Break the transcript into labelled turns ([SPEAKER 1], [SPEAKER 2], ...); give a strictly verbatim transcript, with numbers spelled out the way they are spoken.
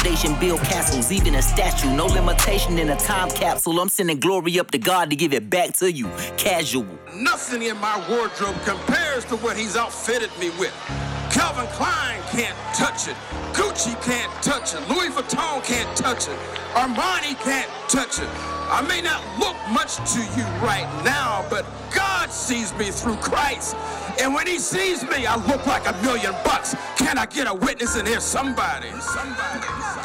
[SPEAKER 1] foundation, build castles, even a statue. No limitation in a time capsule. I'm sending glory up to God to give it back to you. Casual.
[SPEAKER 2] Nothing in my wardrobe compares to what he's outfitted me with. Calvin Klein can't touch it. Gucci can't touch it. Louis Vuitton can't touch it. Armani can't touch it. I may not look much to you right now, but God sees me through Christ. And when he sees me, I look like a million bucks. Can I get a witness in here? Somebody, somebody, somebody.